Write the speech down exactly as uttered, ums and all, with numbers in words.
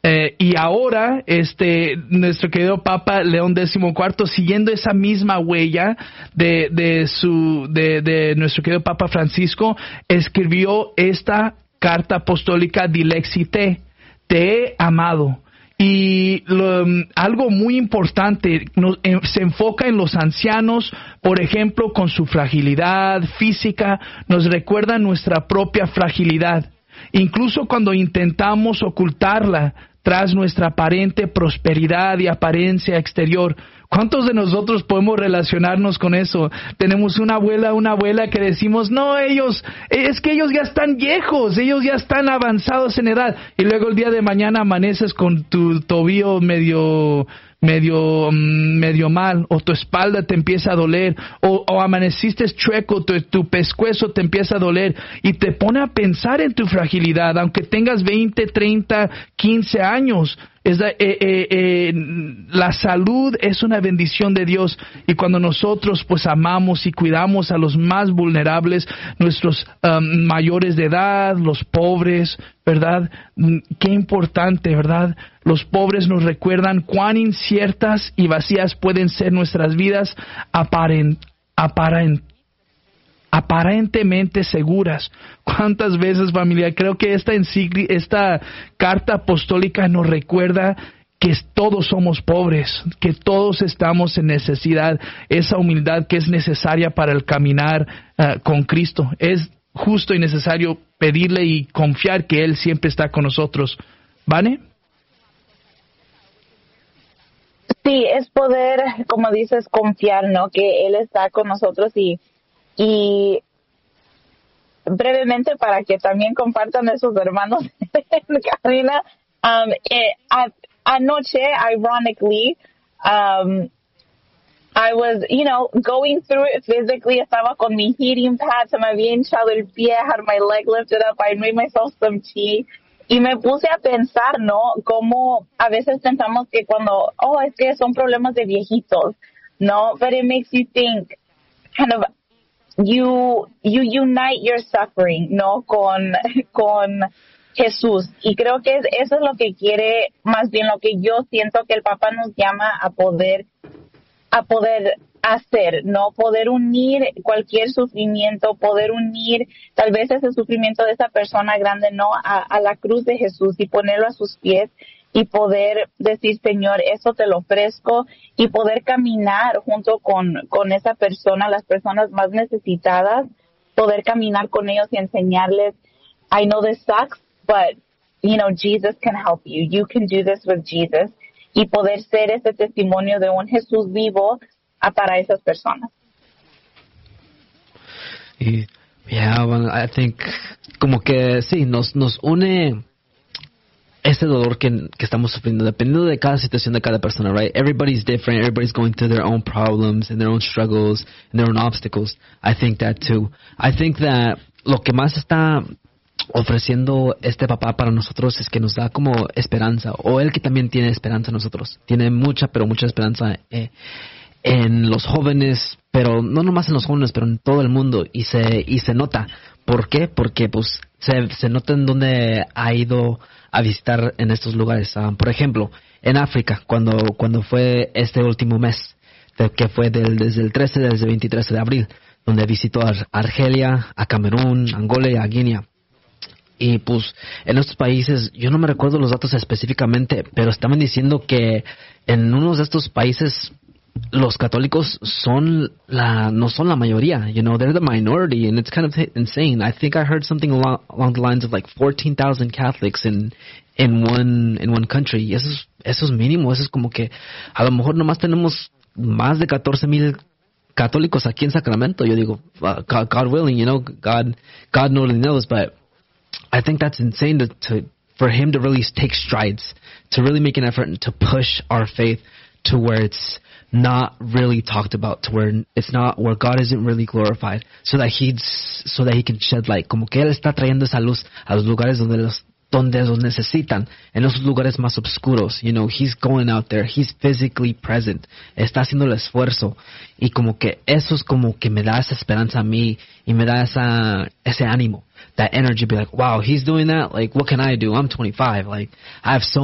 Eh, y ahora, este, nuestro querido Papa León catorce, siguiendo esa misma huella de, de su, de, de nuestro querido Papa Francisco, escribió esta carta apostólica Dilexi Te, te he amado. Y lo, algo muy importante, no, eh, se enfoca en los ancianos, por ejemplo, con su fragilidad física, nos recuerda nuestra propia fragilidad. Incluso cuando intentamos ocultarla tras nuestra aparente prosperidad y apariencia exterior. ¿Cuántos de nosotros podemos relacionarnos con eso? Tenemos una abuela, una abuela que decimos, no, ellos, es que ellos ya están viejos, ellos ya están avanzados en edad. Y luego el día de mañana amaneces con tu tobillo medio, medio, medio mal, o tu espalda te empieza a doler, o, o amaneciste chueco, tu, tu pescuezo te empieza a doler, y te pone a pensar en tu fragilidad, aunque tengas veinte, treinta, quince años. Es la, eh, eh, eh, la salud es una bendición de Dios, y cuando nosotros pues amamos y cuidamos a los más vulnerables, nuestros um, mayores de edad, los pobres, ¿verdad? Qué importante, ¿verdad? Los pobres nos recuerdan cuán inciertas y vacías pueden ser nuestras vidas aparent, aparent, aparentemente seguras. ¿Cuántas veces, familia? Creo que esta encicli- esta carta apostólica nos recuerda que todos somos pobres, que todos estamos en necesidad, esa humildad que es necesaria para el caminar uh, con Cristo. Es justo y necesario pedirle y confiar que Él siempre está con nosotros. ¿Vale? Sí, es poder, como dices, confiar, ¿no? Que Él está con nosotros. y Y brevemente, para que también compartan esos hermanos en cabina, um, eh, a, anoche, ironically, um, I was, you know, going through it physically. Estaba con mi heating pad, se me había hinchado el pie, had my leg lifted up, I made myself some tea. Y me puse a pensar, ¿no? Cómo a veces pensamos que cuando, oh, es que son problemas de viejitos, ¿no? But it makes you think, kind of, you you unite your suffering, ¿no? Con con Jesús. Y creo que es, eso es lo que quiere, más bien lo que yo siento que el Papa nos llama a poder a poder hacer, ¿no? Poder unir cualquier sufrimiento, poder unir tal vez ese sufrimiento de esa persona grande, ¿no? A, a la cruz de Jesús y ponerlo a sus pies y poder decir, Señor, eso te lo ofrezco, y poder caminar junto con, con esa persona, las personas más necesitadas, poder caminar con ellos y enseñarles, I know this sucks, but, you know, Jesus can help you. You can do this with Jesus. Y poder ser ese testimonio de un Jesús vivo a, para esas personas. Y, yeah, well, I think como que sí, nos, nos une ese dolor que, que estamos sufriendo, dependiendo de cada situación de cada persona, right? Everybody's different. Everybody's going through their own problems and their own struggles and their own obstacles. I think that too. I think that lo que más está ofreciendo este papá para nosotros es que nos da como esperanza, o él que también tiene esperanza en nosotros. Tiene mucha, pero mucha esperanza eh, en los jóvenes, pero no nomás en los jóvenes, pero en todo el mundo, y se y se nota. ¿Por qué? Porque pues se, se nota en dónde ha ido a visitar en estos lugares. Um, por ejemplo, en África, cuando cuando fue este último mes, de, que fue del, desde el trece, desde el veintitrés de abril, donde visitó a Argelia, a Camerún, Angola y a Guinea. Y pues en estos países, yo no me recuerdo los datos específicamente, pero estaban diciendo que en unos de estos países los católicos son la no son la mayoría, you know, they're the minority, and it's kind of insane. I think I heard something along, along the lines of like fourteen thousand Catholics in in one in one country. Y eso es eso es mínimo, eso es como que a lo mejor nomás tenemos más de catorce mil católicos aquí en Sacramento. Yo digo, uh, God, God willing, you know, God God only knows, but I think that's insane to, to for him to really take strides, to really make an effort to push our faith to where it's not really talked about, to where it's not, where God isn't really glorified, so that he's, so that he can shed light, como que él está trayendo esa luz a los lugares donde los, donde los necesitan, en esos lugares más oscuros, you know, he's going out there, he's physically present, está haciendo el esfuerzo, y como que eso es como que me da esa esperanza a mí, y me da esa, ese ánimo, that energy, be like, wow, he's doing that, like, what can I do? I'm twenty-five, like, I have so